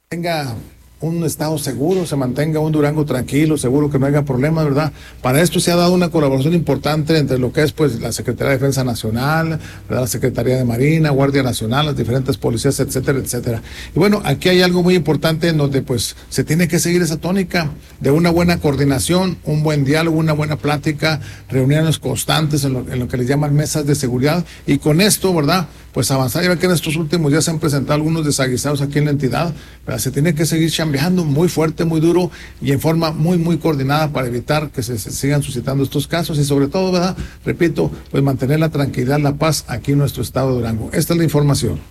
tenga un estado seguro, se mantenga un Durango tranquilo, seguro, que no haya problemas, ¿verdad? Para esto se ha dado una colaboración importante entre lo que es pues la Secretaría de Defensa Nacional, ¿verdad? La Secretaría de Marina, Guardia Nacional, las diferentes policías, etcétera, etcétera. Y bueno, aquí hay algo muy importante en donde pues se tiene que seguir esa tónica de una buena coordinación, un buen diálogo, una buena plática, reuniones constantes en lo que les llaman mesas de seguridad, y con esto, ¿verdad? Pues avanzar. Ya ven que en estos últimos días se han presentado algunos desaguisados aquí en la entidad, pero se tiene que seguir chambeando muy fuerte, muy duro y en forma muy coordinada para evitar que se sigan suscitando estos casos y sobre todo, ¿verdad? Repito, pues mantener la tranquilidad, la paz aquí en nuestro estado de Durango. Esta es la información.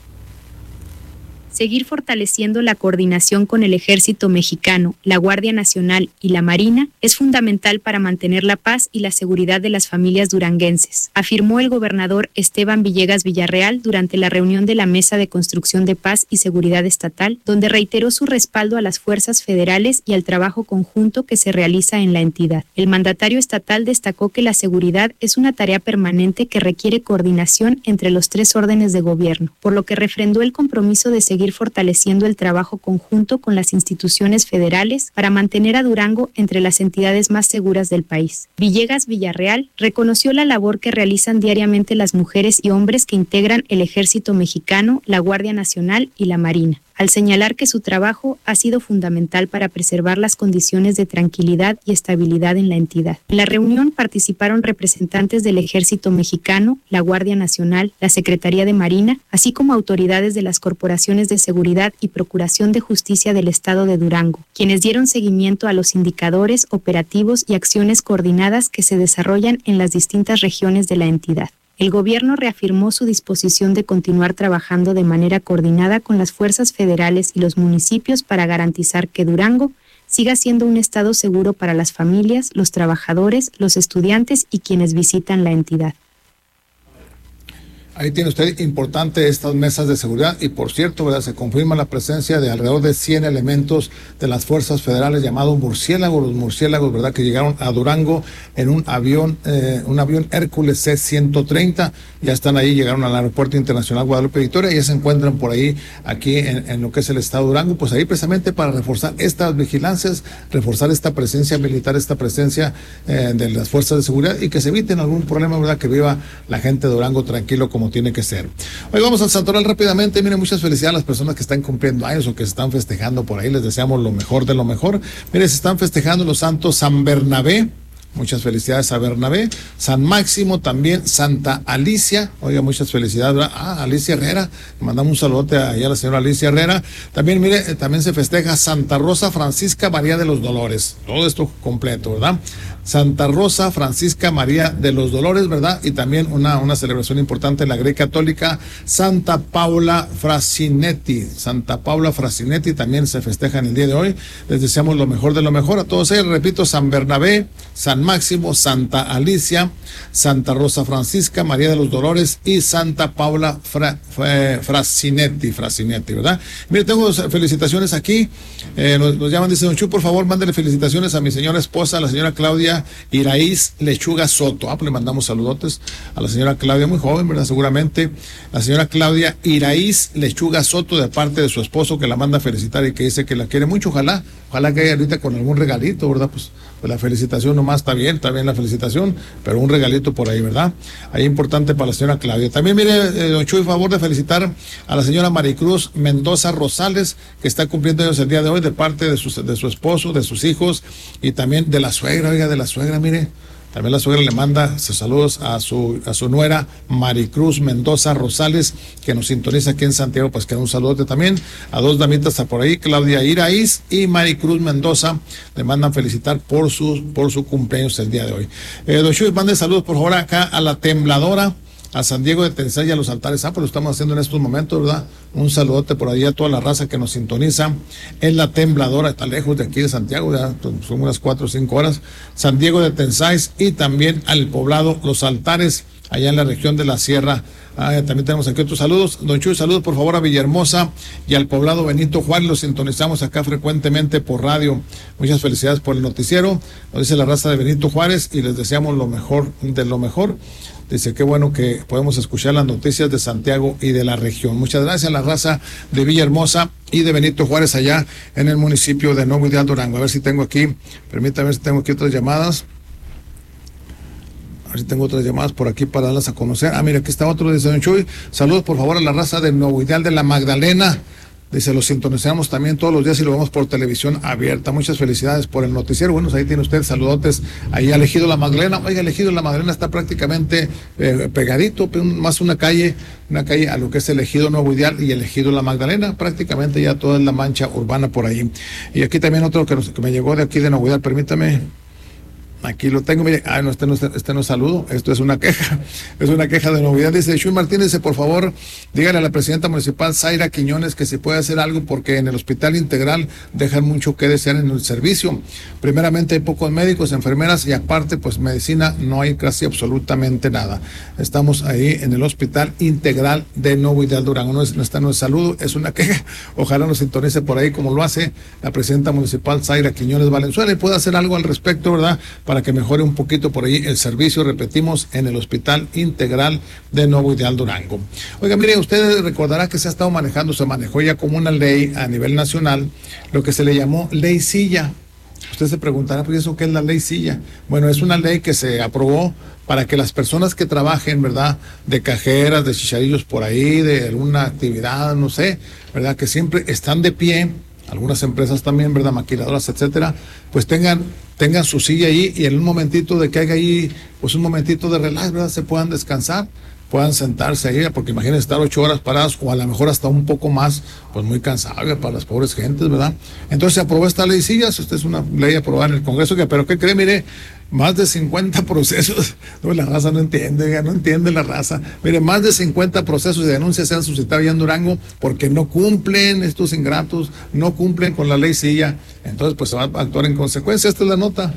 Seguir fortaleciendo la coordinación con el Ejército Mexicano, la Guardia Nacional y la Marina es fundamental para mantener la paz y la seguridad de las familias duranguenses, afirmó el gobernador Esteban Villegas Villarreal durante la reunión de la Mesa de Construcción de Paz y Seguridad Estatal, donde reiteró su respaldo a las fuerzas federales y al trabajo conjunto que se realiza en la entidad. El mandatario estatal destacó que la seguridad es una tarea permanente que requiere coordinación entre los tres órdenes de gobierno, por lo que refrendó el compromiso de seguir fortaleciendo el trabajo conjunto con las instituciones federales para mantener a Durango entre las entidades más seguras del país. Villegas Villarreal reconoció la labor que realizan diariamente las mujeres y hombres que integran el Ejército Mexicano, la Guardia Nacional y la Marina, al señalar que su trabajo ha sido fundamental para preservar las condiciones de tranquilidad y estabilidad en la entidad. En la reunión participaron representantes del Ejército Mexicano, la Guardia Nacional, la Secretaría de Marina, así como autoridades de las corporaciones de seguridad y procuración de justicia del estado de Durango, quienes dieron seguimiento a los indicadores, operativos y acciones coordinadas que se desarrollan en las distintas regiones de la entidad. El gobierno reafirmó su disposición de continuar trabajando de manera coordinada con las fuerzas federales y los municipios para garantizar que Durango siga siendo un estado seguro para las familias, los trabajadores, los estudiantes y quienes visitan la entidad. Ahí tiene usted importante estas mesas de seguridad y por cierto, ¿verdad? Se confirma la presencia de alrededor de 100 elementos de las fuerzas federales llamados murciélagos, los murciélagos, ¿verdad? Que llegaron a Durango en un avión Hércules C-130, ya están ahí, llegaron al Aeropuerto Internacional Guadalupe Victoria y ya se encuentran por ahí, aquí en lo que es el estado de Durango, pues ahí precisamente para reforzar estas vigilancias, reforzar esta presencia militar, esta presencia de las fuerzas de seguridad y que se eviten algún problema, ¿verdad? Que viva la gente de Durango tranquilo como tiene que ser. Hoy vamos al Santoral rápidamente. Miren, muchas felicidades a las personas que están cumpliendo años o que se están festejando por ahí. Les deseamos lo mejor de lo mejor. Miren, se están festejando los santos San Bernabé. Muchas felicidades a Bernabé, San Máximo, también Santa Alicia, oiga, muchas felicidades, ¿verdad? Alicia Herrera, le mandamos un saludote a la señora Alicia Herrera. También, mire, también se festeja Santa Rosa Francisca María de los Dolores, todo esto completo, ¿verdad? Santa Rosa Francisca María de los Dolores, ¿verdad? Y también una celebración importante en la Grey Católica, Santa Paula Frasinetti, también se festeja en el día de hoy. Les deseamos lo mejor de lo mejor a todos ellos, repito, San Bernabé, San Máximo, Santa Alicia, Santa Rosa Francisca, María de los Dolores y Santa Paula Frasinetti, ¿verdad? Mire, tengo felicitaciones aquí, nos llaman, dice Don Chu, por favor, mándele felicitaciones a mi señora esposa, la señora Claudia Iraíz Lechuga Soto. Pues le mandamos saludotes a la señora Claudia, muy joven, ¿verdad? Seguramente, la señora Claudia Iraíz Lechuga Soto, de parte de su esposo, que la manda a felicitar y que dice que la quiere mucho, ojalá que haya ahorita con algún regalito, ¿verdad? Pues la felicitación nomás está bien la felicitación, pero un regalito por ahí, ¿verdad? Ahí importante para la señora Claudia. También, mire, don Chuy, favor de felicitar a la señora Maricruz Mendoza Rosales, que está cumpliendo años el día de hoy, de parte de su esposo, de sus hijos, y también de la suegra, oiga, de la suegra, mire. También la suegra le manda sus saludos a su nuera Maricruz Mendoza Rosales, que nos sintoniza aquí en Santiago, pues que un saludote también a dos damitas por ahí, Claudia Iraíz y Maricruz Mendoza, le mandan felicitar por su cumpleaños el día de hoy. Don Chuy, mande saludos por favor acá a la Tembladora, a San Diego de Tensay y a los Altares. Pues lo estamos haciendo en estos momentos, ¿verdad? Un saludote por ahí a toda la raza que nos sintoniza en la Tembladora, está lejos de aquí de Santiago, ya son unas 4 o 5 horas. San Diego de Tensay y también al poblado Los Altares, allá en la región de la Sierra También tenemos aquí otros saludos. Don Chuy, saludos por favor a Villahermosa y al poblado Benito Juárez. Los sintonizamos acá frecuentemente por radio. Muchas felicidades por el noticiero. Nos dice la raza de Benito Juárez y les deseamos lo mejor de lo mejor. Dice, qué bueno que podemos escuchar las noticias de Santiago y de la región. Muchas gracias a la raza de Villahermosa y de Benito Juárez allá en el municipio de Nuevo Ideal Durango. A ver si tengo aquí, permítame ver si tengo aquí otras llamadas. A ver si tengo otras llamadas por aquí para darlas a conocer. Mira, aquí está otro, dice don Chuy. Saludos por favor a la raza de Nuevo Ideal de la Magdalena. Dice, lo sintonizamos también todos los días y lo vemos por televisión abierta. Muchas felicidades por el noticiero. Bueno, ahí tiene usted saludotes ahí al Ejido La Magdalena. Oiga, el Ejido La Magdalena está prácticamente pegadito, más una calle a lo que es el Ejido Nuevo Ideal y el Ejido La Magdalena. Prácticamente ya toda la mancha urbana por ahí. Y aquí también otro que me llegó de aquí de Nuevo Ideal, permítame. Aquí lo tengo, mire, no, este no es saludo, esto es una queja de novedad. Dice Chuy Martínez, dice, por favor, dígale a la presidenta municipal Zaira Quiñones que se puede hacer algo porque en el hospital integral dejan mucho que desear en el servicio. Primeramente hay pocos médicos, enfermeras y aparte pues medicina no hay casi absolutamente nada. Estamos ahí en el hospital integral de Nuevo Ideal Durango. No es saludo, es una queja. Ojalá nos sintonice por ahí como lo hace la presidenta municipal Zaira Quiñones Valenzuela y pueda hacer algo al respecto, ¿verdad? Para que mejore un poquito por ahí el servicio, repetimos, en el Hospital Integral de Nuevo Ideal Durango. Oiga, mire, usted recordará que se manejó ya como una ley a nivel nacional, lo que se le llamó Ley Silla. Usted se preguntará, ¿por eso qué es la Ley Silla? Bueno, es una ley que se aprobó para que las personas que trabajen, ¿verdad?, de cajeras, de chicharillos por ahí, de alguna actividad, no sé, ¿verdad?, que siempre están de pie, algunas empresas también, ¿verdad?, maquiladoras, etcétera, pues tengan su silla ahí y en un momentito de que haya ahí, pues un momentito de relax, ¿verdad?, se puedan descansar, puedan sentarse ahí, porque imagínense estar 8 horas paradas o a lo mejor hasta un poco más, pues muy cansable para las pobres gentes, ¿verdad? Entonces se aprobó esta ley sillas, esta es una ley aprobada en el Congreso, pero ¿qué cree? Mire, más de 50 procesos, no, la raza no entiende la raza. Mire, más de 50 procesos de denuncias se han suscitado ya en Durango porque no cumplen estos ingratos, no cumplen con la ley silla, entonces pues se va a actuar en consecuencia. Esta es la nota.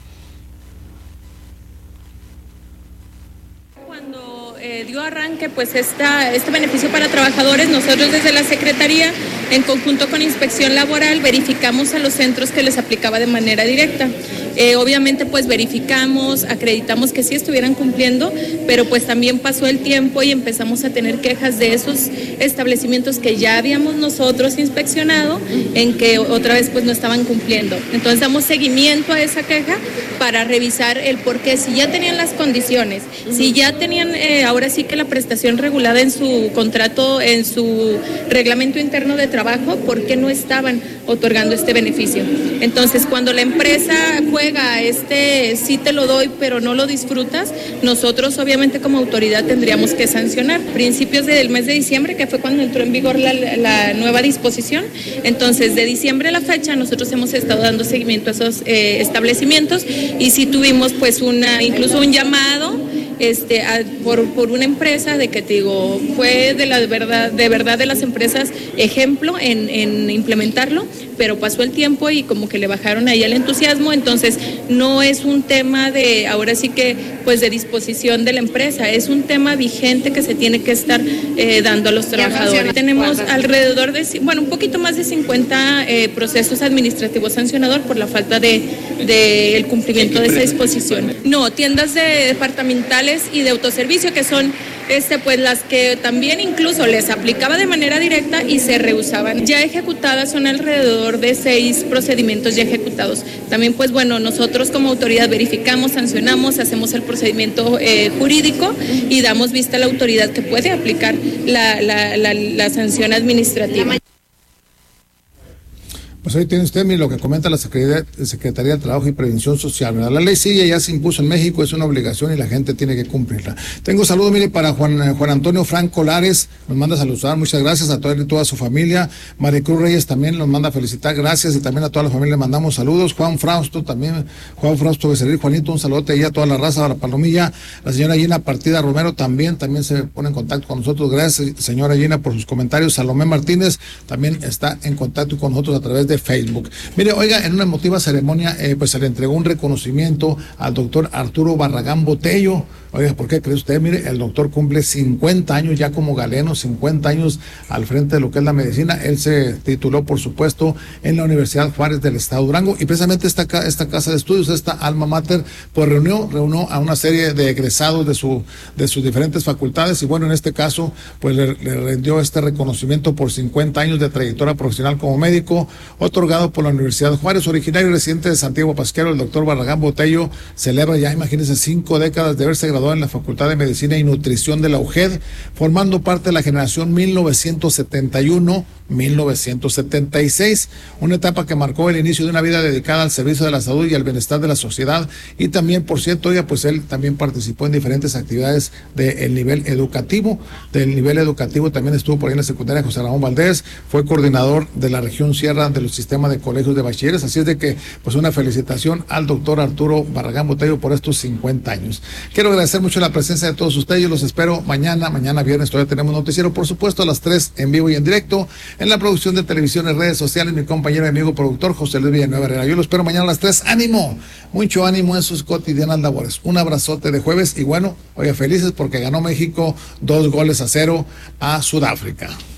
Dio arranque pues este beneficio para trabajadores, nosotros desde la Secretaría, en conjunto con Inspección Laboral, verificamos a los centros que les aplicaba de manera directa. Obviamente pues verificamos, acreditamos que sí estuvieran cumpliendo, pero pues también pasó el tiempo y empezamos a tener quejas de esos establecimientos que ya habíamos nosotros inspeccionado, en que otra vez pues no estaban cumpliendo. Entonces damos seguimiento a esa queja para revisar el por qué, si ya tenían las condiciones, si ya tenían ahora sí que la prestación regulada en su contrato, en su reglamento interno de trabajo, ¿por qué no estaban otorgando este beneficio? Entonces cuando la empresa juega sí te lo doy pero no lo disfrutas, nosotros obviamente como autoridad tendríamos que sancionar. Principios del mes de diciembre, que fue cuando entró en vigor la nueva disposición, entonces de diciembre a la fecha nosotros hemos estado dando seguimiento a esos establecimientos y sí tuvimos pues incluso un llamado por una empresa de que te digo, fue de verdad de las empresas ejemplo en implementarlo, pero pasó el tiempo y como que le bajaron ahí el entusiasmo, entonces no es un tema de, ahora sí que pues de disposición de la empresa, es un tema vigente que se tiene que estar dando a los trabajadores. Tenemos alrededor de, un poquito más de 50 procesos administrativos sancionador por la falta de el cumplimiento de esa disposición. No, tiendas departamentales y de autoservicio que son pues las que también incluso les aplicaba de manera directa y se rehusaban. Ya ejecutadas son alrededor de 6 procedimientos ya ejecutados. También pues nosotros como autoridad verificamos, sancionamos, hacemos el procedimiento jurídico y damos vista a la autoridad que puede aplicar la sanción administrativa. Pues ahí tiene usted lo que comenta la Secretaría de Trabajo y Prevención Social, ¿verdad? La ley sigue, ya se impuso en México, es una obligación y la gente tiene que cumplirla. Tengo saludos, mire, para Juan Antonio Franco Lares, nos manda a saludar, muchas gracias a toda su familia. Maricruz Reyes también nos manda a felicitar, gracias, y también a toda la familia le mandamos saludos. Juan Frausto Becerril, Juanito, un saludote ahí a toda la raza de la Palomilla. La señora Gina Partida Romero también se pone en contacto con nosotros, gracias señora Gina por sus comentarios. Salomé Martínez también está en contacto con nosotros a través de Facebook. Mire, oiga, en una emotiva ceremonia pues se le entregó un reconocimiento al doctor Arturo Barragán Botello. Oiga, ¿por qué cree usted? Mire, el doctor cumple 50 años ya como galeno, 50 años al frente de lo que es la medicina. Él se tituló, por supuesto, en la Universidad Juárez del Estado de Durango, y precisamente esta casa de estudios, esta alma mater, pues reunió a una serie de egresados de sus diferentes facultades, y bueno, en este caso, pues le rindió este reconocimiento por 50 años de trayectoria profesional como médico, otorgado por la Universidad Juárez. Originario y residente de Santiago Pasquero, el doctor Barragán Botello celebra ya, imagínense, 5 décadas de haberse graduado en la Facultad de Medicina y Nutrición de la UGED, formando parte de la generación 1971-1976, una etapa que marcó el inicio de una vida dedicada al servicio de la salud y al bienestar de la sociedad. Y también, por cierto, oiga, pues él también participó en diferentes actividades del nivel educativo. También estuvo por ahí en la secundaria José Ramón Valdés, fue coordinador de la región Sierra de los sistemas de colegios de bachilleres. Así es de que, pues, una felicitación al doctor Arturo Barragán Botello por estos 50 años. Quiero agradecer mucho la presencia de todos ustedes. Yo los espero mañana viernes. Todavía tenemos noticiero, por supuesto, a las 3 en vivo y en directo. En la producción de televisión y redes sociales, mi compañero y amigo productor José Luis Villanueva Herrera. Yo lo espero mañana a las 3. ¡Ánimo! Mucho ánimo en sus cotidianas labores. Un abrazote de jueves y bueno, oiga, felices porque ganó México 2-0 a Sudáfrica.